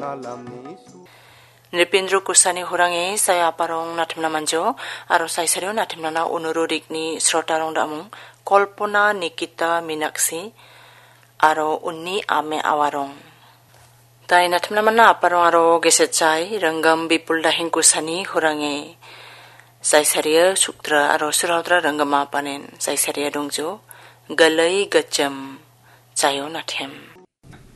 Nipindro kusani hurangi saya aparong natimna manjo aro saya serio natimna na unururik ni srotarong damung Kolpona Nikita Minaksi aro unni ame awarong. Tai natimna mana aparong aro gesecai ranggam bipul dahing kusani hurangi saya serio suktra aro surautra ranggama panen saya serio dongjo galai gacem cayo natem.